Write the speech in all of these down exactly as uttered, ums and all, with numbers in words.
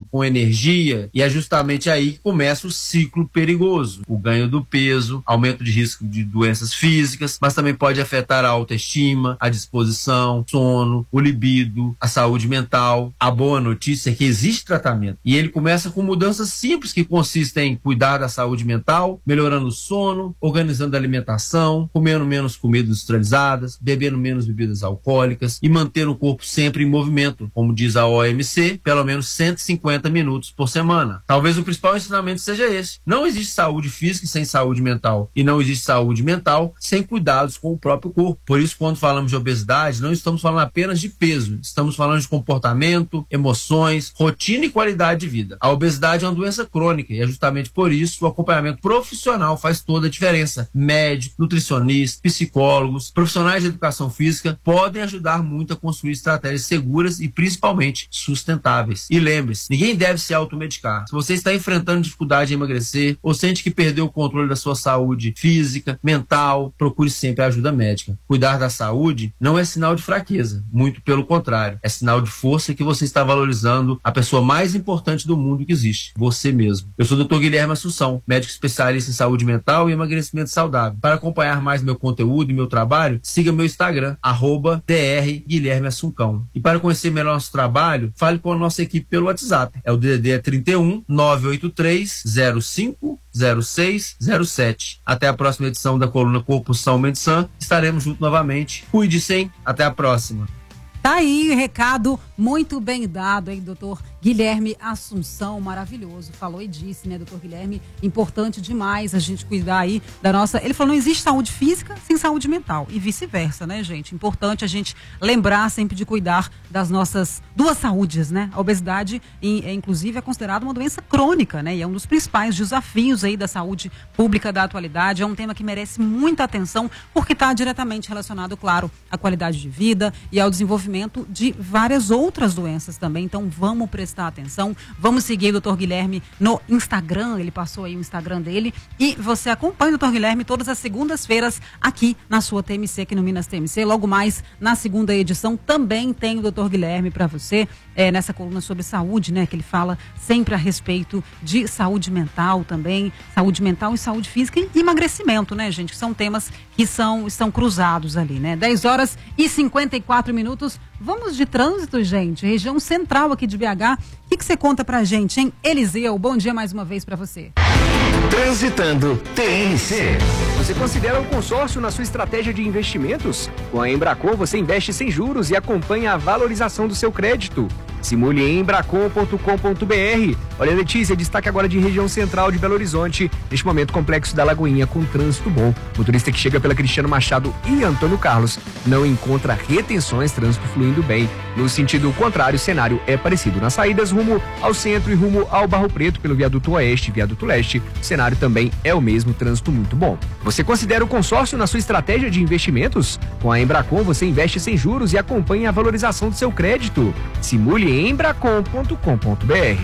com energia, e é justamente aí que começa o ciclo perigoso. O ganho do peso, aumento de risco de doenças físicas, mas também pode afetar a autoestima, a disposição, sono, o libido, a saúde mental. A boa notícia é que existe tratamento, e ele começa com mudanças simples que consistem em cuidar da saúde mental, melhorando o sono, organizando a alimentação, comendo menos comidas industrializadas, bebendo menos bebidas alcoólicas e manter o corpo sempre em movimento, como diz a O M C, pelo menos cento e cinquenta minutos por semana. Talvez o principal ensinamento seja esse. Não existe saúde física sem saúde mental, e não existe saúde mental sem cuidados com o próprio corpo. Por isso, quando falamos de obesidade, não estamos falando apenas de peso, estamos falando de comportamento, emoções, rotina e qualidade de vida. A obesidade é uma doença crônica, e é justamente por isso que o acompanhamento profissional faz toda a diferença. Médico, nutricionista, psicólogos, profissionais de educação física podem ajudar muito a construir estratégias seguras e principalmente sustentáveis. E lembre-se, ninguém deve se automedicar. Se você está enfrentando dificuldade em emagrecer ou sente que perdeu o controle da sua saúde física, mental, procure sempre a ajuda médica. Cuidar da saúde não é sinal de fraqueza, muito pelo contrário, é sinal de força que você está valorizando a pessoa mais importante do mundo que existe, você mesmo. Eu sou o doutor Guilherme Assunção, médico especialista em saúde mental e emagrecimento saudável. Para acompanhar mais meu conteúdo e meu trabalho, siga meu Instagram, arroba dr Guilherme Assuncão. E para conhecer melhor nosso trabalho, fale com a nossa equipe pelo WhatsApp. É o D D D trinta e um, nove oito três, zero cinco, zero seis zero sete. Até a próxima edição da coluna Corpo São Mente Sã. Estaremos juntos novamente. Cuide-se, hein? Até a próxima. Tá aí, recado muito bem dado aí, doutor Guilherme Assunção, maravilhoso. Falou e disse, né, doutor Guilherme? Importante demais a gente cuidar aí da nossa... Ele falou, não existe saúde física sem saúde mental e vice-versa, né, gente? Importante a gente lembrar sempre de cuidar das nossas duas saúdes, né? A obesidade, é, inclusive, é considerada uma doença crônica, né? E é um dos principais desafios aí da saúde pública da atualidade. É um tema que merece muita atenção porque está diretamente relacionado, claro, à qualidade de vida e ao desenvolvimento de várias outras doenças também. Então vamos prestar atenção, vamos seguir o doutor Guilherme no Instagram, ele passou aí o Instagram dele, e você acompanha o doutor Guilherme todas as segundas-feiras aqui na sua T M C, aqui no Minas T M C. Logo mais na segunda edição também tem o doutor Guilherme para você, é, nessa coluna sobre saúde, né, que ele fala sempre a respeito de saúde mental também, saúde mental e saúde física e emagrecimento, né, gente, que são temas que são, estão cruzados ali, né? dez horas e cinquenta e quatro minutos. Vamos de trânsito, gente. Região central aqui de B H. O que, que você conta pra gente, hein? Eliseu, bom dia mais uma vez pra você. Transitando T M C. Você considera o consórcio na sua estratégia de investimentos? Com a Embracon você investe sem juros e acompanha a valorização do seu crédito. Simule em embracon ponto com ponto b r. Olha, Letícia, destaque agora de região central de Belo Horizonte. Neste momento, complexo da Lagoinha com trânsito bom. Motorista que chega pela Cristiano Machado e Antônio Carlos não encontra retenções, trânsito fluindo bem. No sentido contrário, o cenário é parecido. Nas saídas rumo ao centro e rumo ao Barro Preto pelo viaduto oeste e viaduto leste, o cenário também é o mesmo, trânsito muito bom. Você considera o consórcio na sua estratégia de investimentos? Com a Embracon você investe sem juros e acompanha a valorização do seu crédito. Simule em embracon ponto com ponto b r.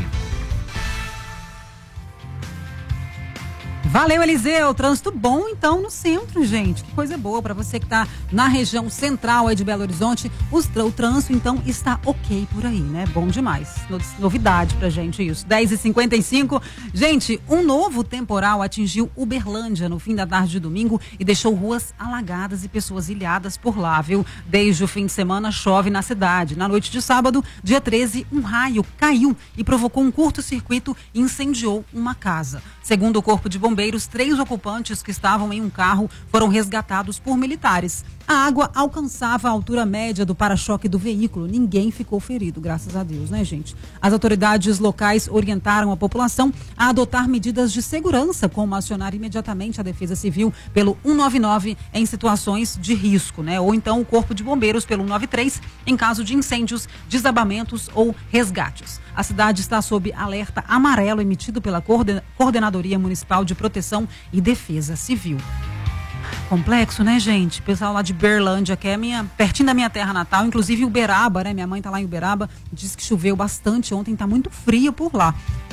Valeu, Eliseu. Trânsito bom, então, no centro, gente. Que coisa boa para você que tá na região central aí de Belo Horizonte. Os, o trânsito, então, está ok por aí, né? Bom demais. Novidade pra gente isso. dez e cinquenta e cinco. Gente, um novo temporal atingiu Uberlândia no fim da tarde de domingo e deixou ruas alagadas e pessoas ilhadas por lá, viu? Desde o fim de semana chove na cidade. Na noite de sábado, dia treze, um raio caiu e provocou um curto-circuito e incendiou uma casa. Segundo o Corpo de Bombeiros, três ocupantes que estavam em um carro foram resgatados por militares. A água alcançava a altura média do para-choque do veículo. Ninguém ficou ferido, graças a Deus, né, gente? As autoridades locais orientaram a população a adotar medidas de segurança, como acionar imediatamente a Defesa Civil pelo cento e noventa e nove em situações de risco, né? Ou então o Corpo de Bombeiros pelo cento e noventa e três em caso de incêndios, desabamentos ou resgates. A cidade está sob alerta amarelo emitido pela Coordenadoria Municipal de Proteção e Defesa Civil. Complexo, né, gente? Pessoal lá de Berlândia, que é minha, pertinho da minha terra natal, inclusive Uberaba, né? Minha mãe tá lá em Uberaba, disse que choveu bastante ontem, tá muito frio por lá.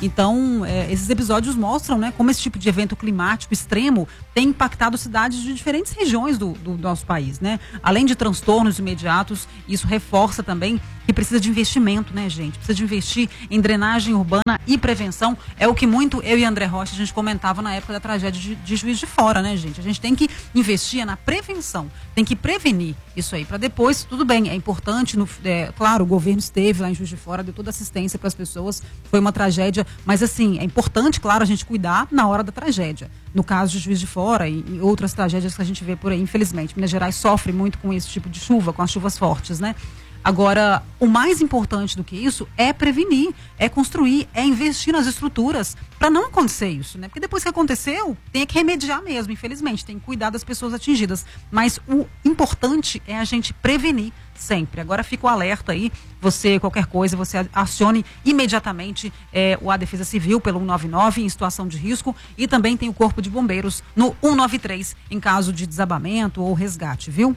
Então, é, esses episódios mostram, né, como esse tipo de evento climático extremo tem impactado cidades de diferentes regiões do, do nosso país, né? Além de transtornos imediatos, isso reforça também que precisa de investimento, né, gente? Precisa de investir em drenagem urbana e prevenção. É o que muito eu e André Rocha a gente comentava na época da tragédia de, de Juiz de Fora, né, gente? A gente tem que investir na prevenção, tem que prevenir isso aí, para depois, tudo bem, é importante, no, é, claro, o governo esteve lá em Juiz de Fora, deu toda assistência para as pessoas, foi uma tragédia, mas assim, é importante, claro, a gente cuidar na hora da tragédia. No caso de Juiz de Fora e, e outras tragédias que a gente vê por aí, infelizmente. Minas Gerais sofre muito com esse tipo de chuva, com as chuvas fortes, né? Agora, o mais importante do que isso é prevenir, é construir, é investir nas estruturas para não acontecer isso, né? Porque depois que aconteceu, tem que remediar mesmo, infelizmente, tem que cuidar das pessoas atingidas. Mas o importante é a gente prevenir sempre. Agora fica o alerta aí, você, qualquer coisa, você acione imediatamente é, a Defesa Civil pelo um nove nove em situação de risco e também tem o Corpo de Bombeiros no um nove três em caso de desabamento ou resgate, viu?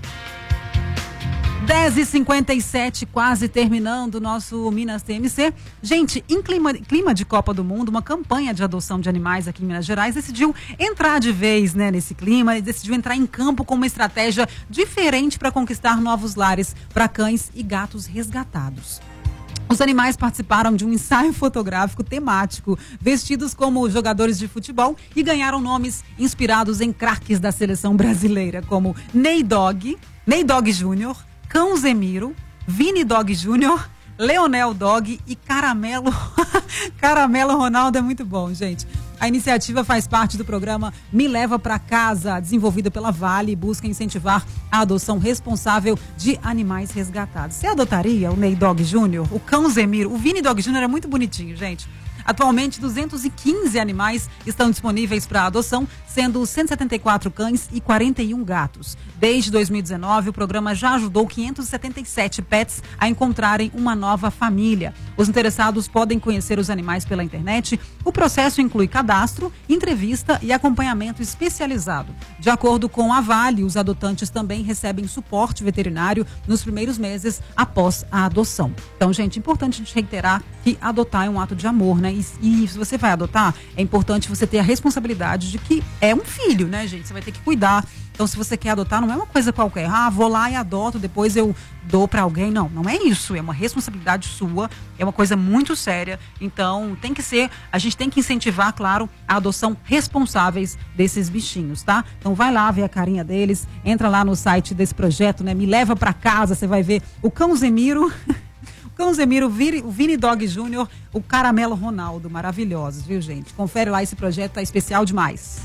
dez e cinquenta e sete, quase terminando o nosso Minas T M C. Gente, em clima, clima de Copa do Mundo, uma campanha de adoção de animais aqui em Minas Gerais decidiu entrar de vez, né, nesse clima, e decidiu entrar em campo com uma estratégia diferente para conquistar novos lares para cães e gatos resgatados. Os animais participaram de um ensaio fotográfico temático, vestidos como jogadores de futebol e ganharam nomes inspirados em craques da seleção brasileira, como Ney Dog, Ney Dog Júnior, Cão Zemiro, Vini Dog Júnior, Leonel Dog e Caramelo. Caramelo Ronaldo é muito bom, gente. A iniciativa faz parte do programa Me Leva Pra Casa, desenvolvida pela Vale, e busca incentivar a adoção responsável de animais resgatados. Você adotaria o Ney Dog Júnior, o Cão Zemiro? O Vini Dog Júnior é muito bonitinho, gente. Atualmente, duzentos e quinze animais estão disponíveis para adoção, sendo cento e setenta e quatro cães e quarenta e um gatos. Desde dois mil e dezenove, o programa já ajudou quinhentos e setenta e sete pets a encontrarem uma nova família. Os interessados podem conhecer os animais pela internet. O processo inclui cadastro, entrevista e acompanhamento especializado. De acordo com a Vale, os adotantes também recebem suporte veterinário nos primeiros meses após a adoção. Então, gente, é importante a gente reiterar que adotar é um ato de amor, né? E, e se você vai adotar, é importante você ter a responsabilidade de que é um filho, né, gente? Você vai ter que cuidar. Então, se você quer adotar, não é uma coisa qualquer. Ah, vou lá e adoto, depois eu dou para alguém. Não, não é isso. É uma responsabilidade sua, é uma coisa muito séria. Então, tem que ser, a gente tem que incentivar, claro, a adoção responsáveis desses bichinhos, tá? Então, vai lá ver a carinha deles, entra lá no site desse projeto, né? Me Leva Pra Casa, você vai ver o Cão Zemiro... Cão Zemiro, o Vini Dog Júnior, o Caramelo Ronaldo, maravilhosos, viu, gente? Confere lá, esse projeto tá especial demais.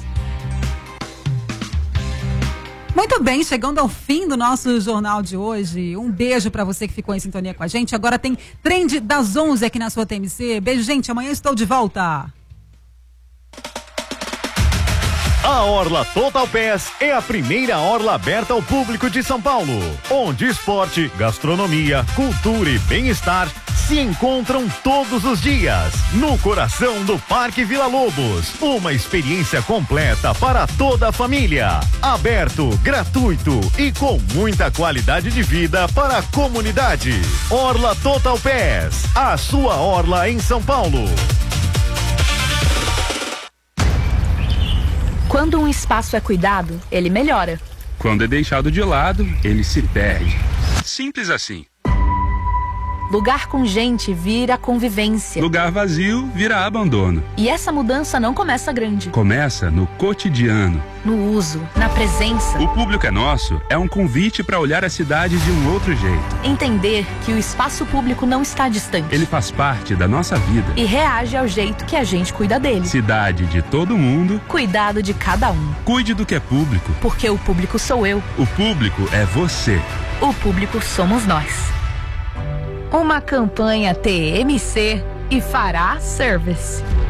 Muito bem, chegando ao fim do nosso jornal de hoje. Um beijo pra você que ficou em sintonia com a gente. Agora tem Trend das onze aqui na sua T M C. Beijo, gente. Amanhã estou de volta. A Orla Total Pass é a primeira orla aberta ao público de São Paulo, onde esporte, gastronomia, cultura e bem-estar se encontram todos os dias, no coração do Parque Vila Lobos. Uma experiência completa para toda a família. Aberto, gratuito e com muita qualidade de vida para a comunidade. Orla Total Pass, a sua orla em São Paulo. Quando um espaço é cuidado, ele melhora. Quando é deixado de lado, ele se perde. Simples assim. Lugar com gente vira convivência. Lugar vazio vira abandono. E essa mudança não começa grande. Começa no cotidiano. No uso, na presença. O Público é Nosso é um convite para olhar a cidade de um outro jeito. Entender que o espaço público não está distante. Ele faz parte da nossa vida. E reage ao jeito que a gente cuida dele. Cidade de todo mundo. Cuidado de cada um. Cuide do que é público. Porque o público sou eu. O público é você. O público somos nós. Uma campanha T M C e Fará Service.